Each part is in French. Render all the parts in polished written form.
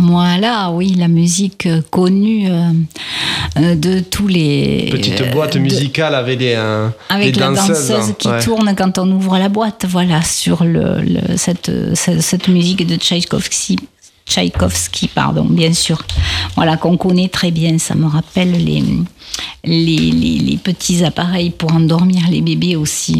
Voilà, oui, la musique connue de tous les... Petite boîte musicale avec des avec la danseuse qui tourne quand on ouvre la boîte, voilà, sur cette musique de Tchaïkovski, bien sûr. Voilà, qu'on connaît très bien. Ça me rappelle les petits appareils pour endormir les bébés aussi,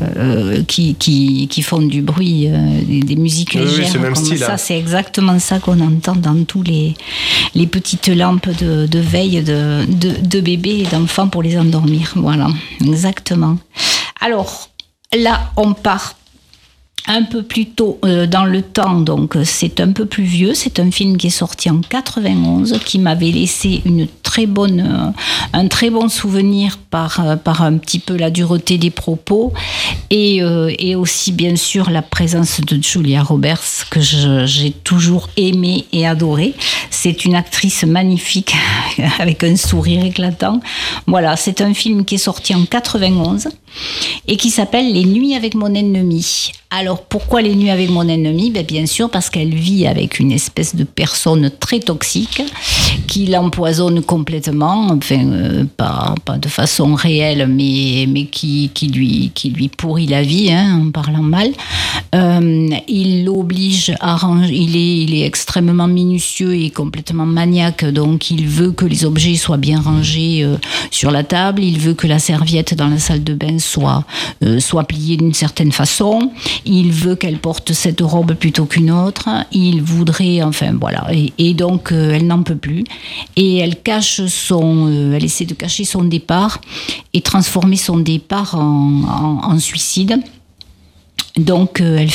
qui font du bruit, des musiques légères. Oui, c'est même comme style, ça. hein. C'est exactement ça qu'on entend dans tous les petites lampes de veille de bébés et d'enfants pour les endormir. Voilà, exactement. Alors, là, on part un peu plus tôt dans le temps, donc c'est un peu plus vieux. C'est un film qui est sorti en 91, qui m'avait laissé un très bon souvenir par un petit peu la dureté des propos et aussi bien sûr la présence de Julia Roberts que j'ai toujours aimée et adorée. C'est une actrice magnifique avec un sourire éclatant. Voilà, c'est un film qui est sorti en 91 et qui s'appelle Les Nuits avec mon ennemi. Alors, pourquoi Les Nuits avec mon ennemi ? Bien sûr, parce qu'elle vit avec une espèce de personne très toxique qui l'empoisonne complètement, enfin, pas de façon réelle, mais qui lui pourrit la vie, hein, en parlant mal. Il l'oblige à ranger, il est extrêmement minutieux et complètement maniaque, donc il veut que les objets soient bien rangés sur la table, il veut que la serviette dans la salle de bain soit pliée d'une certaine façon. Il veut qu'elle porte cette robe plutôt qu'une autre. Il voudrait, enfin voilà. Et donc, elle n'en peut plus. Et elle essaie de cacher son départ et transformer son départ en suicide. Donc, elle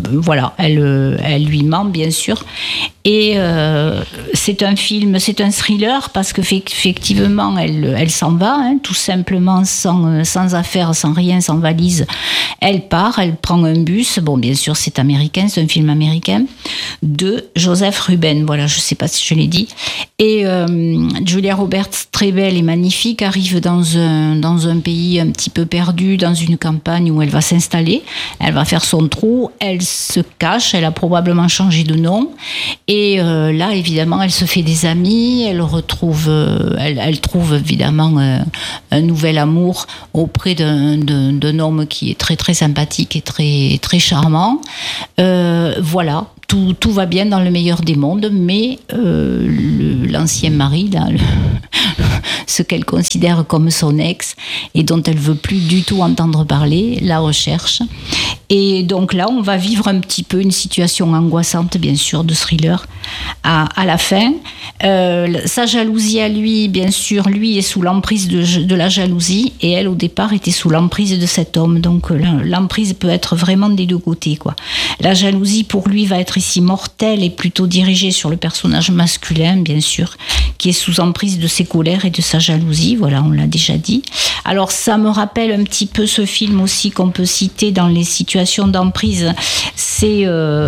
lui ment, bien sûr. Et c'est un thriller parce que effectivement, elle s'en va, hein, tout simplement, sans affaires, sans rien, sans valise. Elle part, elle prend un bus. Bon, bien sûr, c'est américain, c'est un film américain de Joseph Ruben. Voilà, je ne sais pas si je l'ai dit. Et Julia Roberts, très belle et magnifique, arrive dans un pays un petit peu perdu, dans une campagne où elle va s'installer. Elle va faire son trou, elle se cache, elle a probablement changé de nom. Et là, évidemment, elle se fait des amis, elle trouve évidemment un nouvel amour auprès d'un homme qui est très très sympathique et très très charmant. Voilà. Tout va bien dans le meilleur des mondes, mais l'ancien mari, là, ce qu'elle considère comme son ex et dont elle veut plus du tout entendre parler, la recherche. Et donc là, on va vivre un petit peu une situation angoissante, bien sûr, de thriller à la fin. Sa jalousie à lui, bien sûr, lui est sous l'emprise de la jalousie et elle, au départ, était sous l'emprise de cet homme. Donc l'emprise peut être vraiment des deux côtés, quoi. La jalousie, pour lui, va être ici mortelle et plutôt dirigée sur le personnage masculin, bien sûr, qui est sous emprise de ses colères et de sa jalousie. Voilà, on l'a déjà dit. Alors, ça me rappelle un petit peu ce film aussi qu'on peut citer dans les situations d'emprise. C'est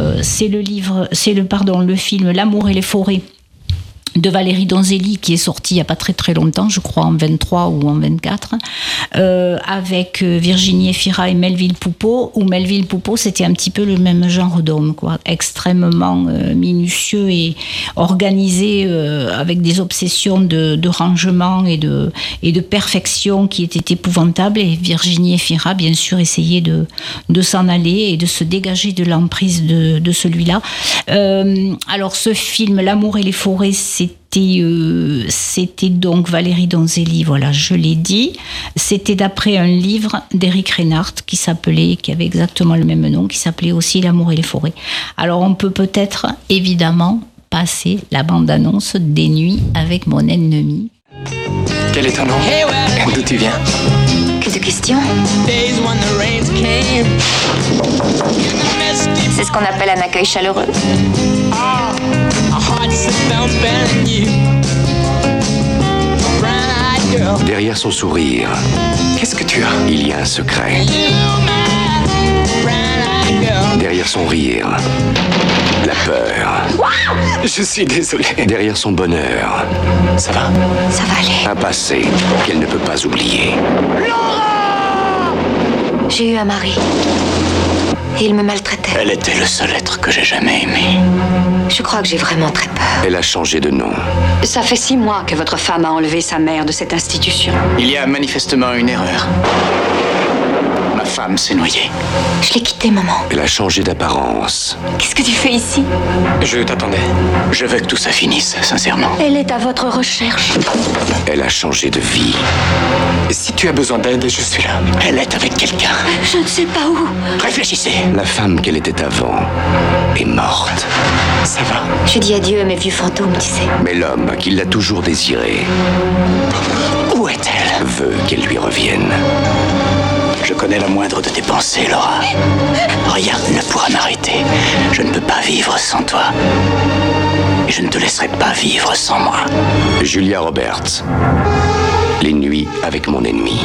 le film L'amour et les forêts de Valérie Donzelli, qui est sorti il n'y a pas très très longtemps, je crois en 23 ou en 24, avec Virginie Efira et Melville Poupeau, où Melville Poupeau, c'était un petit peu le même genre d'homme, quoi, extrêmement minutieux et organisé, avec des obsessions de rangement et de perfection qui étaient épouvantables, et Virginie Efira, bien sûr, essayait de s'en aller et de se dégager de l'emprise de celui-là. Alors ce film, L'amour et les forêts, c'était donc Valérie Donzelli, voilà, je l'ai dit. C'était d'après un livre d'Éric Reinhardt qui avait exactement le même nom, qui s'appelait aussi L'amour et les forêts. Alors on peut peut-être, évidemment, passer la bande-annonce des Nuits avec mon ennemi. Quel est ton nom? D'où tu viens? Que de questions? C'est ce qu'on appelle un accueil chaleureux. Derrière son sourire, qu'est-ce que tu as? Il y a un secret. Derrière son rire, la peur. Je suis désolé. Derrière son bonheur, ça va? Ça va aller. Un passé qu'elle ne peut pas oublier. J'ai eu un mari. Et il me maltraitait. Elle était le seul être que j'ai jamais aimé. Je crois que j'ai vraiment très peur. Elle a changé de nom. Ça fait 6 mois que votre femme a enlevé sa mère de cette institution. Il y a manifestement une erreur. Ma femme s'est noyée. Je l'ai quittée, maman. Elle a changé d'apparence. Qu'est-ce que tu fais ici? Je t'attendais. Je veux que tout ça finisse, sincèrement. Elle est à votre recherche. Elle a changé de vie. Si tu as besoin d'aide, je suis là. Elle est avec quelqu'un. Je ne sais pas où. Réfléchissez. La femme qu'elle était avant est morte. Ça va. Je dis adieu à mes vieux fantômes, tu sais. Mais l'homme qui l'a toujours désirée Où est-elle? veut qu'elle lui revienne. Je connais la moindre de tes pensées, Laura. Rien ne pourra m'arrêter. Je ne peux pas vivre sans toi. Et je ne te laisserai pas vivre sans moi. Julia Roberts. Les nuits avec mon ennemi.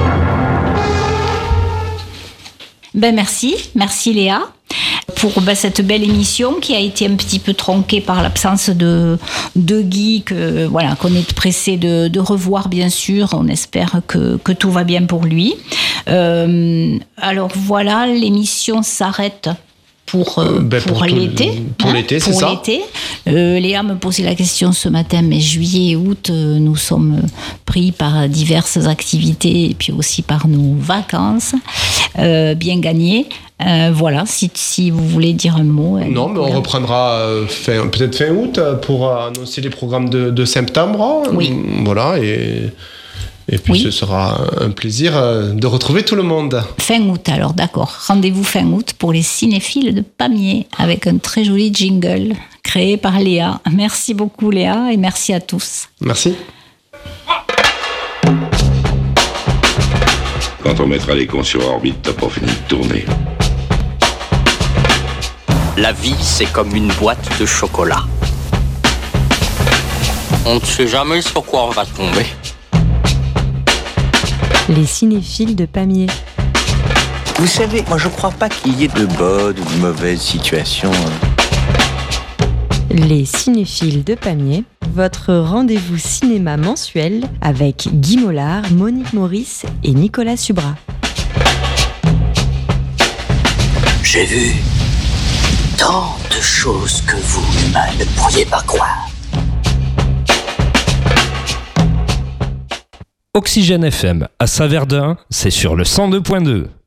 Merci Léa pour cette belle émission qui a été un petit peu tronquée par l'absence de Guy, qu'on est pressé de revoir bien sûr. On espère que tout va bien pour lui. Alors voilà, l'émission s'arrête pour l'été. Pour l'été, c'est ça. Léa me posait la question ce matin, mais juillet et août, nous sommes pris par diverses activités et puis aussi par nos vacances bien gagnées. Voilà, si vous voulez dire un mot. Non, mais on reprendra peut-être fin août pour annoncer les programmes de septembre. Oui. Voilà, et puis oui. Ce sera un plaisir de retrouver tout le monde. Fin août, alors d'accord. Rendez-vous fin août pour les cinéphiles de Pamiers avec un très joli jingle créé par Léa. Merci beaucoup Léa et merci à tous. Merci. Quand on mettra les cons sur orbite, t'as pas fini de tourner. La vie, c'est comme une boîte de chocolat. On ne sait jamais sur quoi on va tomber. Les cinéphiles de Pamiers. Vous savez, moi je crois pas qu'il y ait de bonnes ou de mauvaises situations. Les cinéphiles de Pamiers, votre rendez-vous cinéma mensuel avec Guy Mollard, Monique Maurice et Nicolas Subra. J'ai vu tant de choses que vous, humains, ne pourriez pas croire. Oxygène FM à Saverdun, c'est sur le 102.2.